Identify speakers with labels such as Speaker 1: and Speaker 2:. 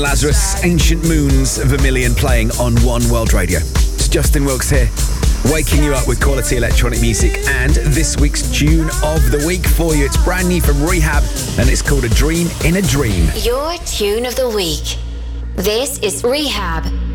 Speaker 1: Lazarus, Ancient Moons, Vermilion playing on One World Radio. It's Justin Wilkes here, waking you up with quality electronic music and this week's tune of the week for you. It's brand new from Rehab and it's called A Dream in a Dream.
Speaker 2: Your tune of the week. This is Rehab